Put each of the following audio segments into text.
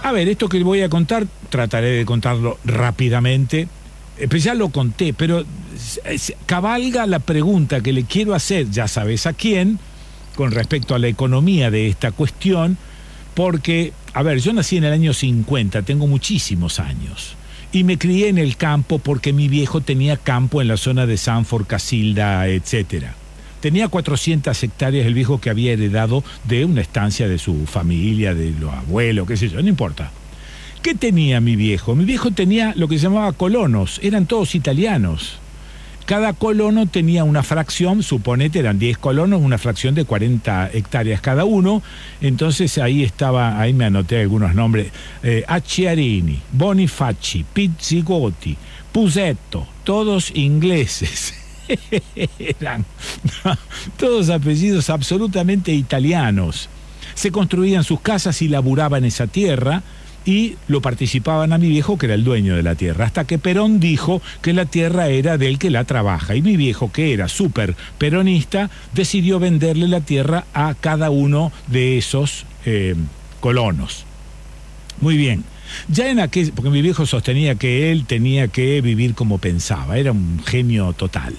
A ver, esto que voy a contar, trataré de contarlo rápidamente. Pues ya lo conté, pero cabalga la pregunta que le quiero hacer, ya sabes a quién, con respecto a la economía de esta cuestión, porque, a ver, yo nací en el año 50, tengo muchísimos años, y me crié en el campo porque mi viejo tenía campo en la zona de Sanford, Casilda, etcétera. Tenía 400 hectáreas el viejo que había heredado de una estancia de su familia, de los abuelos, qué sé yo, no importa. ¿Qué tenía mi viejo? Mi viejo tenía lo que se llamaba colonos, eran todos italianos. Cada colono tenía una fracción, suponete eran 10 colonos, una fracción de 40 hectáreas cada uno. Entonces ahí me anoté algunos nombres, Acciarini, Bonifaci, Pizzigotti, Pusetto, todos ingleses. Eran todos apellidos absolutamente italianos. Se construían sus casas y laburaban esa tierra y lo participaban a mi viejo, que era el dueño de la tierra, hasta que Perón dijo que la tierra era del que la trabaja, y mi viejo, que era súper peronista, decidió venderle la tierra a cada uno de esos colonos. Muy bien. Ya en aquel, porque mi viejo sostenía que él tenía que vivir como pensaba, era un genio total.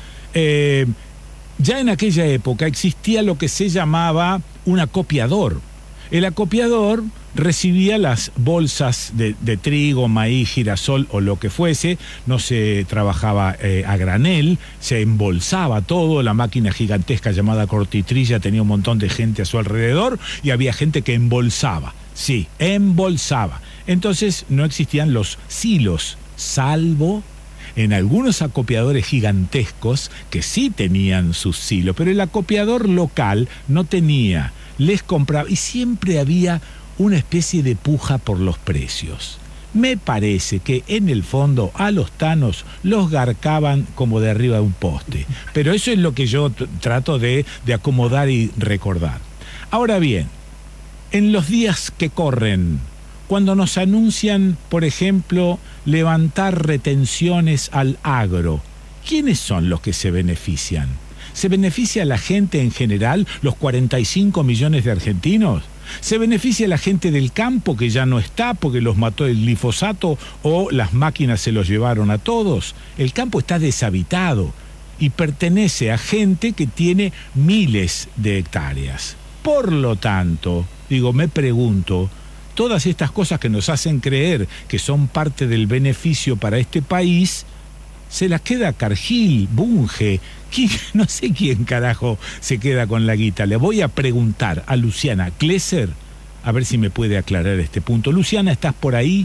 Ya en aquella época existía lo que se llamaba un acopiador. El acopiador recibía las bolsas de trigo, maíz, girasol o lo que fuese, no se trabajaba a granel, se embolsaba todo, la máquina gigantesca llamada cortitrilla tenía un montón de gente a su alrededor y había gente que embolsaba, sí, embolsaba. Entonces no existían los silos, salvo en algunos acopiadores gigantescos que sí tenían sus silos, pero el acopiador local no tenía, les compraba y siempre había una especie de puja por los precios. Me parece que en el fondo a los tanos los garcaban como de arriba de un poste, pero eso es lo que yo trato de acomodar y recordar. Ahora bien, en los días que corren, cuando nos anuncian, por ejemplo, levantar retenciones al agro, ¿quiénes son los que se benefician? ¿Se beneficia a la gente en general, los 45 millones de argentinos? ¿Se beneficia a la gente del campo que ya no está porque los mató el glifosato o las máquinas se los llevaron a todos? El campo está deshabitado y pertenece a gente que tiene miles de hectáreas. Por lo tanto, me pregunto, todas estas cosas que nos hacen creer que son parte del beneficio para este país, se las queda Cargill, Bunge, no sé quién carajo se queda con la guita. Le voy a preguntar a Luciana Klesser a ver si me puede aclarar este punto. Luciana, ¿estás por ahí?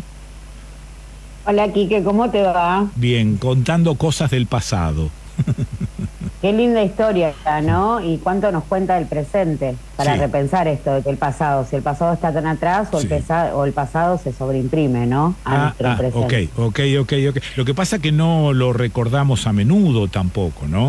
Hola, Quique, ¿cómo te va? Bien, contando cosas del pasado. Qué linda historia, ¿no? Y cuánto nos cuenta del presente para repensar esto de que el pasado, si el pasado está tan atrás o el pasado se sobreimprime, ¿no? A nuestro presente. Ok. Lo que pasa es que no lo recordamos a menudo tampoco, ¿no?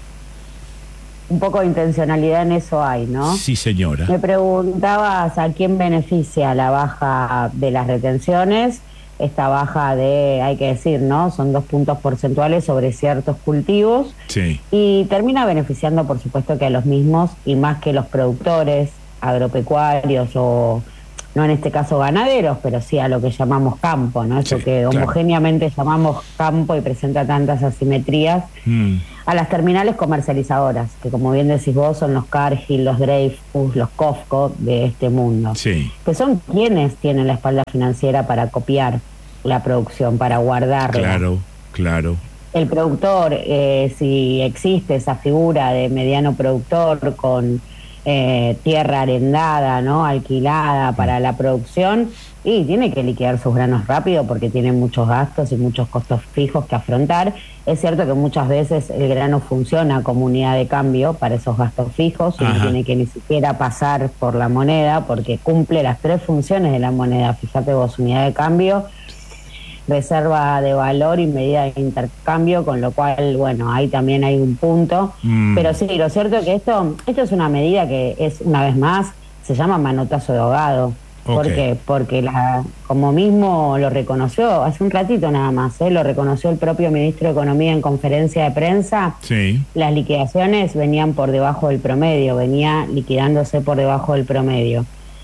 Un poco de intencionalidad en eso hay, ¿no? Sí, señora. Me preguntabas a quién beneficia la baja de las retenciones. Esta baja de, hay que decir, ¿no? Son 2 puntos porcentuales sobre ciertos cultivos. Sí. Y termina beneficiando, por supuesto, que a los mismos y más que los productores agropecuarios o, no en este caso ganaderos, pero sí a lo que llamamos campo, ¿no? Eso que homogéneamente llamamos campo y presenta tantas asimetrías. A las terminales comercializadoras, que como bien decís vos, son los Cargill, los Dreyfus, los Cofco de este mundo. Sí. Que son quienes tienen la espalda financiera para copiar la producción, para guardarla. Claro. El productor, si existe esa figura de mediano productor con tierra arrendada, ¿no? Alquilada para la producción, y tiene que liquidar sus granos rápido porque tiene muchos gastos y muchos costos fijos que afrontar. Es cierto que muchas veces el grano funciona como unidad de cambio para esos gastos fijos, y no tiene que ni siquiera pasar por la moneda porque cumple las 3 funciones de la moneda. Fíjate vos, unidad de cambio, reserva de valor y medida de intercambio, con lo cual, bueno, ahí también hay un punto. Pero sí, lo cierto es que esto es una medida que es, una vez más, se llama manotazo de ahogado. ¿Por qué? Porque como mismo lo reconoció hace un ratito nada más, lo reconoció el propio ministro de Economía en conferencia de prensa. Sí. Las liquidaciones venían por debajo del promedio, venía liquidándose por debajo del promedio.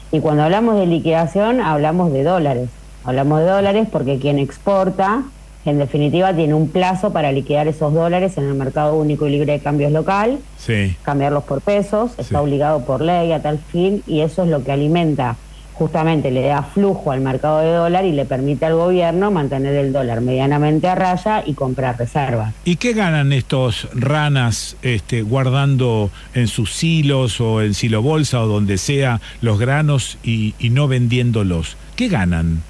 Y cuando hablamos de liquidación, hablamos de dólares. Hablamos de dólares porque quien exporta, en definitiva, tiene un plazo para liquidar esos dólares en el mercado único y libre de cambios local, Sí. cambiarlos por pesos, Sí. está obligado por ley a tal fin, y eso es lo que alimenta, justamente le da flujo al mercado de dólar y le permite al gobierno mantener el dólar medianamente a raya y comprar reservas. ¿Y qué ganan estos ranas guardando en sus silos o en silobolsa o donde sea los granos y no vendiéndolos? ¿Qué ganan?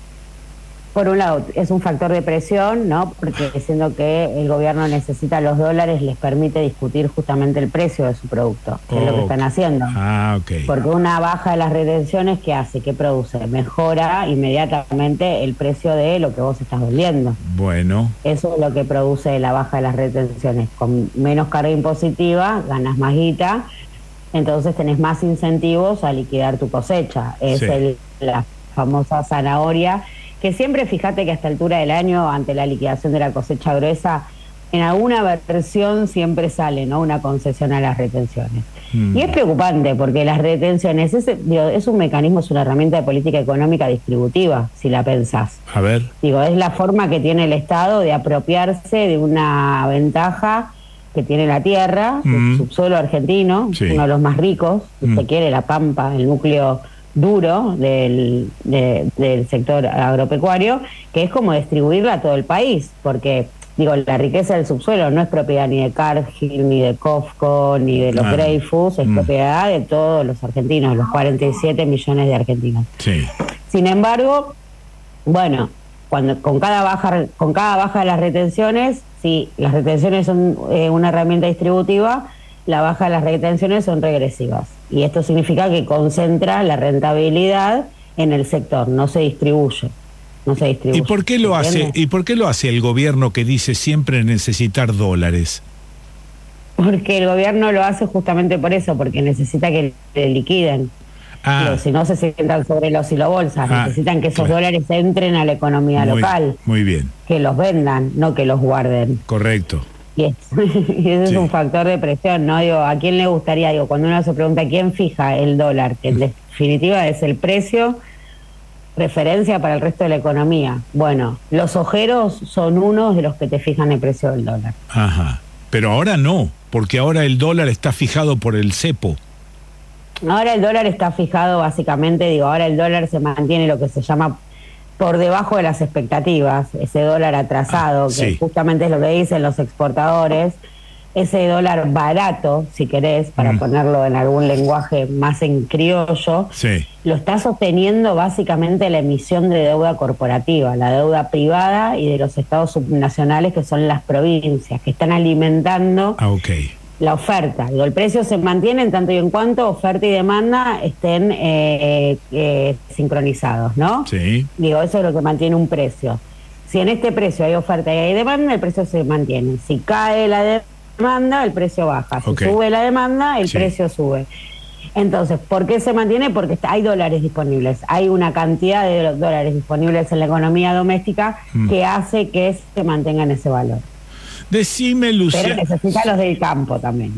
Por un lado, es un factor de presión, ¿no? Porque siendo que el gobierno necesita los dólares, les permite discutir justamente el precio de su producto, que es lo que están haciendo. Ah, ok. Porque una baja de las retenciones, ¿qué hace? ¿Qué produce? Mejora inmediatamente el precio de lo que vos estás vendiendo. Bueno. Eso es lo que produce la baja de las retenciones. Con menos carga impositiva, ganas más guita, entonces tenés más incentivos a liquidar tu cosecha. Es Sí. la famosa zanahoria, que siempre, fíjate que a esta altura del año, ante la liquidación de la cosecha gruesa, en alguna versión siempre sale, ¿no?, una concesión a las retenciones. Y es preocupante porque las retenciones es un mecanismo, es una herramienta de política económica distributiva, si la pensás. A ver. Es la forma que tiene el Estado de apropiarse de una ventaja que tiene la tierra, el subsuelo argentino, Sí. uno de los más ricos, si se quiere, la Pampa, el núcleo duro del sector agropecuario, que es como distribuirla a todo el país, porque la riqueza del subsuelo no es propiedad ni de Cargill, ni de COFCO, ni de los Dreyfus, es propiedad de todos los argentinos, los 47 millones de argentinos. Sí. Sin embargo, bueno, con cada baja de las retenciones, si las retenciones son una herramienta distributiva, la baja de las retenciones son regresivas. Y esto significa que concentra la rentabilidad en el sector, no se distribuye. ¿Y por qué lo hace? ¿Y por qué lo hace el gobierno que dice siempre necesitar dólares? Porque el gobierno lo hace justamente por eso, porque necesita que le liquiden. Si no se sientan sobre los silobolsas, necesitan que esos dólares entren a la economía local. Muy bien. Que los vendan, no que los guarden. Correcto. Y ese es un factor de presión, ¿no? ¿A quién le gustaría? Cuando uno se pregunta quién fija el dólar, que en definitiva es el precio referencia para el resto de la economía. Bueno, los ojeros son unos de los que te fijan el precio del dólar. Ajá. Pero ahora no, porque ahora el dólar está fijado por el cepo. Ahora el dólar está fijado básicamente, ahora el dólar se mantiene lo que se llama por debajo de las expectativas, ese dólar atrasado, que justamente es lo que dicen los exportadores, ese dólar barato, si querés, para ponerlo en algún lenguaje más en criollo, lo está sosteniendo básicamente la emisión de deuda corporativa, la deuda privada y de los estados subnacionales, que son las provincias, que están alimentando la oferta. El precio se mantiene en tanto y en cuanto oferta y demanda estén sincronizados, ¿no? Sí. Eso es lo que mantiene un precio. Si en este precio hay oferta y hay demanda, el precio se mantiene. Si cae la demanda, el precio baja. Si sube la demanda, el precio sube. Entonces, ¿por qué se mantiene? Porque hay dólares disponibles. Hay una cantidad de dólares disponibles en la economía doméstica que hace que se mantenga en ese valor. Decime, Luciana. Pero necesita los del campo también.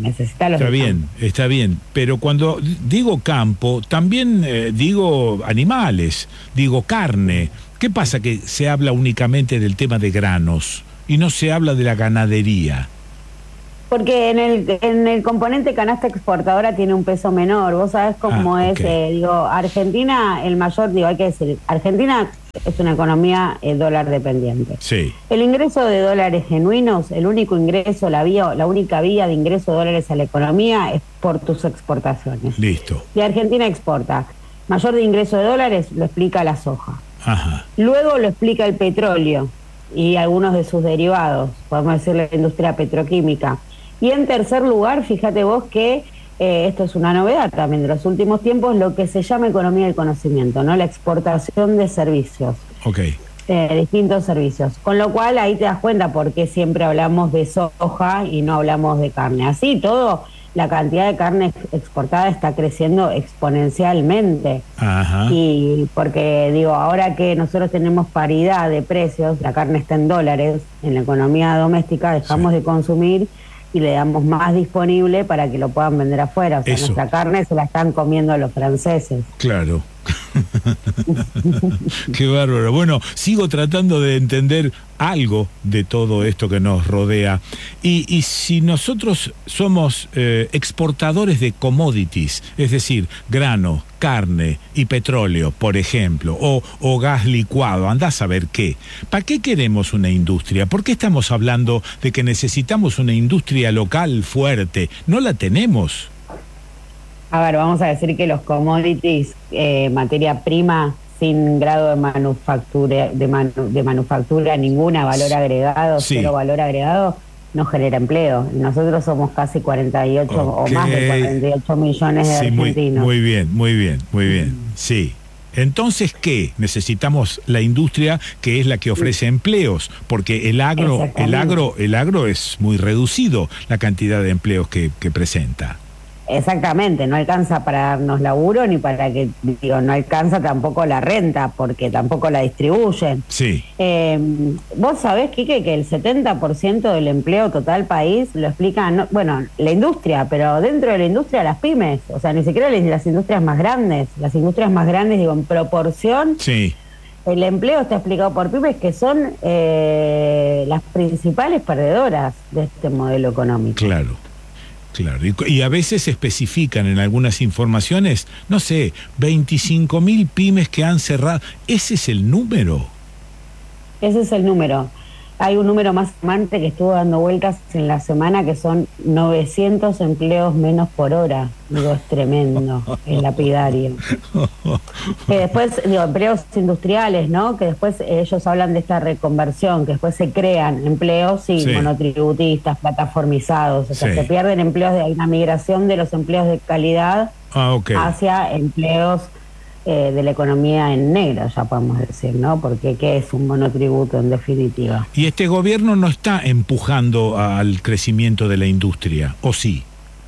Está bien. Pero cuando digo campo, también digo animales, digo carne. ¿Qué pasa que se habla únicamente del tema de granos y no se habla de la ganadería? Porque en el componente canasta exportadora tiene un peso menor. Vos sabés cómo es. Argentina, el mayor, hay que decir, Argentina es una economía dólar dependiente. Sí. El ingreso de dólares genuinos, el único ingreso, la única vía de ingreso de dólares a la economía es por tus exportaciones. Listo. Y Argentina exporta. Mayor de ingreso de dólares lo explica la soja. Ajá. Luego lo explica el petróleo y algunos de sus derivados, podemos decir la industria petroquímica. Y en tercer lugar, fíjate vos que esto es una novedad también de los últimos tiempos, lo que se llama economía del conocimiento, ¿no? La exportación de servicios. Distintos servicios. Con lo cual ahí te das cuenta por qué siempre hablamos de soja y no hablamos de carne. Así todo, la cantidad de carne exportada está creciendo exponencialmente. Ajá. Y porque, ahora que nosotros tenemos paridad de precios, la carne está en dólares, en la economía doméstica dejamos de consumir y le damos más disponible para que lo puedan vender afuera. O sea, nuestra carne se la están comiendo los franceses. Claro. Qué bárbaro. Bueno, sigo tratando de entender algo de todo esto que nos rodea. Y si nosotros somos exportadores de commodities, es decir, grano, carne y petróleo, por ejemplo, o gas licuado, andá a saber qué. ¿Para qué queremos una industria? ¿Por qué estamos hablando de que necesitamos una industria local fuerte? No la tenemos. A ver, vamos a decir que los commodities, materia prima sin grado de manufactura, de manufactura ninguna, valor agregado, Sí. cero valor agregado, no genera empleo. Y nosotros somos casi 48 o más de 48 millones de Sí, argentinos. muy bien. Sí. Entonces, ¿qué? Necesitamos la industria que es la que ofrece empleos, porque el agro es muy reducido la cantidad de empleos que presenta. Exactamente, no alcanza para darnos laburo ni para que, no alcanza tampoco la renta, porque tampoco la distribuyen. Sí. Vos sabés, Quique, que el 70% del empleo total país lo explica, la industria, pero dentro de la industria las pymes, o sea, ni siquiera las industrias más grandes. Las industrias más grandes, en proporción, Sí. el empleo está explicado por pymes, que son las principales perdedoras de este modelo económico. Claro. Y a veces especifican en algunas informaciones, no sé, 25.000 pymes que han cerrado. ¿Ese es el número? Ese es el número. Hay un número más alarmante que estuvo dando vueltas en la semana, que son 900 empleos menos por hora. Digo, es tremendo, es lapidario. Que después, empleos industriales, ¿no? Que después ellos hablan de esta reconversión, que después se crean empleos, sí. Monotributistas, plataformizados, o sea, Sí. se pierden empleos, hay una migración de los empleos de calidad hacia empleos de la economía en negro, ya podemos decir, ¿no? Porque ¿qué es un monotributo en definitiva? Y este gobierno no está empujando al crecimiento de la industria, ¿o sí?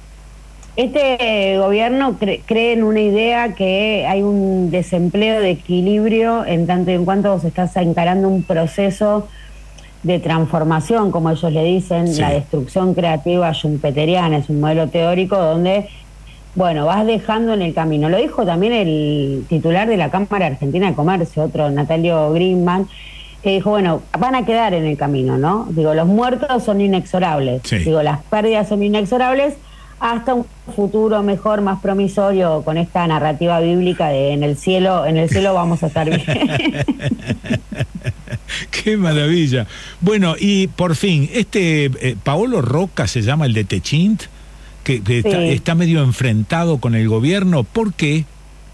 Este gobierno cree en una idea que hay un desempleo de equilibrio en tanto y en cuanto se está encarando un proceso de transformación, como ellos le dicen, Sí. la destrucción creativa schumpeteriana, es un modelo teórico donde vas dejando en el camino. Lo dijo también el titular de la Cámara Argentina de Comercio, otro, Natalio Greenman, que dijo, van a quedar en el camino, ¿no? Los muertos son inexorables. Sí. Las pérdidas son inexorables hasta un futuro mejor, más promisorio, con esta narrativa bíblica de en el cielo vamos a estar bien. ¡Qué maravilla! Bueno, y por fin, Paolo Roca se llama, el de Techint, que está medio enfrentado con el gobierno. ¿Por qué?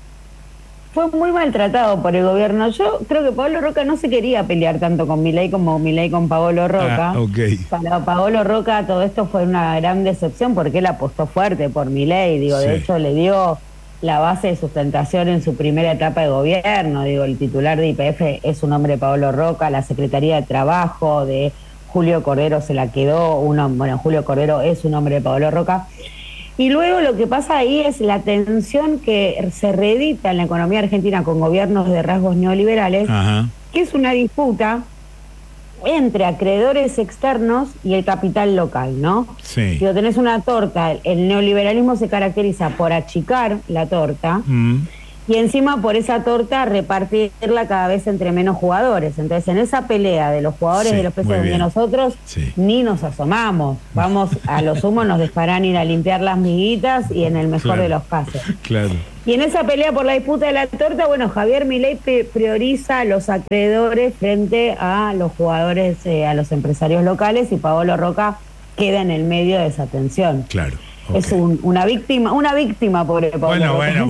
Fue muy maltratado por el gobierno. Yo creo que Paolo Roca no se quería pelear tanto con Milei como Milei con Paolo Roca. Para Paolo Roca todo esto fue una gran decepción, porque él apostó fuerte por Milei. Sí. De hecho le dio la base de sustentación en su primera etapa de gobierno. El titular de YPF es un hombre de Paolo Roca, la Secretaría de Trabajo de Julio Cordero se la quedó, Julio Cordero es un hombre de Paolo Roca. Y luego lo que pasa ahí es la tensión que se reedita en la economía argentina con gobiernos de rasgos neoliberales, Ajá. que es una disputa entre acreedores externos y el capital local, ¿no? Sí. Tenés una torta, el neoliberalismo se caracteriza por achicar la torta, y encima por esa torta repartirla cada vez entre menos jugadores. Entonces, en esa pelea de los jugadores de los precios donde nosotros ni nos asomamos, vamos, a lo sumo nos dejarán ir a limpiar las miguitas, y en el mejor de los casos. Claro. Y en esa pelea por la disputa de la torta, Javier Milei prioriza a los acreedores frente a los jugadores, a los empresarios locales, y Paolo Roca queda en el medio de esa tensión. Claro. Es una víctima pobre Paolo Roca.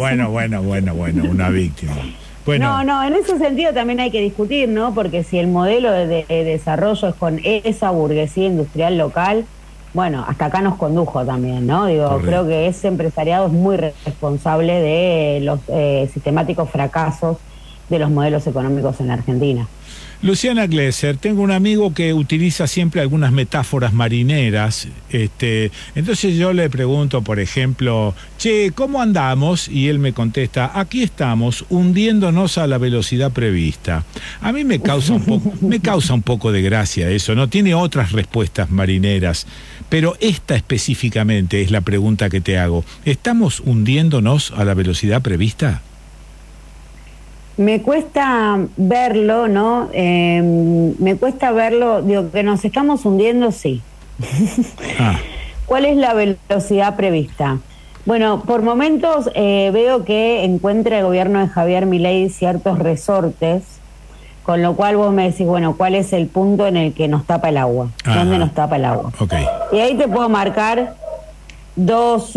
Bueno, una víctima. Bueno. No, en ese sentido también hay que discutir, ¿no? Porque si el modelo de desarrollo es con esa burguesía industrial local, hasta acá nos condujo también, ¿no? Creo que ese empresariado es muy responsable de los sistemáticos fracasos de los modelos económicos en la Argentina. Luciana Glesser, tengo un amigo que utiliza siempre algunas metáforas marineras, entonces yo le pregunto, por ejemplo, ¿cómo andamos? Y él me contesta, aquí estamos, hundiéndonos a la velocidad prevista. A mí me causa un poco de gracia eso, ¿no? Tiene otras respuestas marineras, pero esta específicamente es la pregunta que te hago. ¿Estamos hundiéndonos a la velocidad prevista? Me cuesta verlo, ¿no? Me cuesta verlo, digo, que nos estamos hundiendo, sí. ¿Cuál es la velocidad prevista? Bueno, por momentos veo que encuentra el gobierno de Javier Milei ciertos resortes, con lo cual vos me decís, bueno, ¿cuál es el punto en el que nos tapa el agua? Ajá. ¿Dónde nos tapa el agua? Okay. Y ahí te puedo marcar dos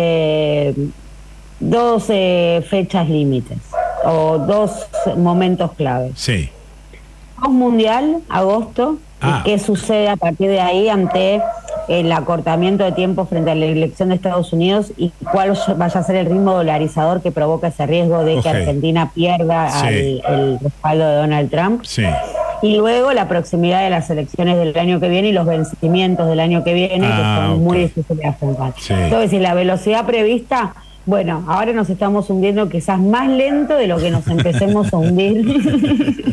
fechas límites o dos momentos claves. Sí. Postmundial, agosto, y qué sucede a partir de ahí ante el acortamiento de tiempo frente a la elección de Estados Unidos y cuál vaya a ser el ritmo dolarizador que provoca ese riesgo de que Argentina pierda el respaldo de Donald Trump. Sí. Y luego la proximidad de las elecciones del año que viene y los vencimientos del año que viene, que son muy difíciles de afrontar. Sí. Entonces, si la velocidad prevista, bueno, ahora nos estamos hundiendo quizás más lento de lo que nos empecemos a hundir.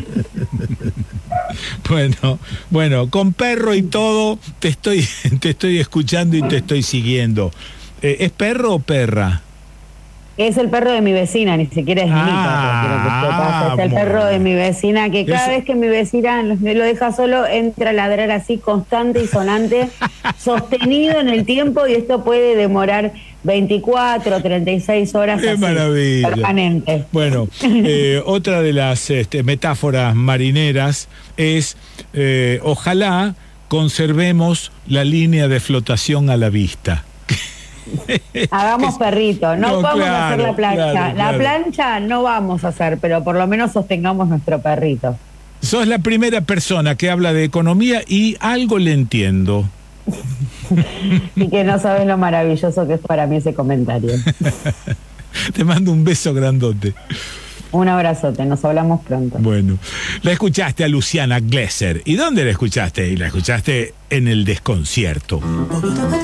Bueno, con perro y todo te estoy escuchando y te estoy siguiendo. ¿Es perro o perra? Es el perro de mi vecina, ni siquiera es mi perro, quiero que sepas. Es el perro de mi vecina, que cada vez que mi vecina me lo deja solo, entra a ladrar así constante y sonante, sostenido en el tiempo, y esto puede demorar 24 o 36 horas. ¡Qué maravilla! Permanente. Bueno, otra de las metáforas marineras es, ojalá conservemos la línea de flotación a la vista. Hagamos perrito, no vamos a hacer la plancha. La plancha no vamos a hacer, pero por lo menos sostengamos nuestro perrito. Sos la primera persona que habla de economía y algo le entiendo. Y que no sabes lo maravilloso que es para mí ese comentario. Te mando un beso grandote. Un abrazote, nos hablamos pronto. Bueno, la escuchaste a Luciana Glesser. ¿Y dónde la escuchaste? Y la escuchaste en El Desconcierto.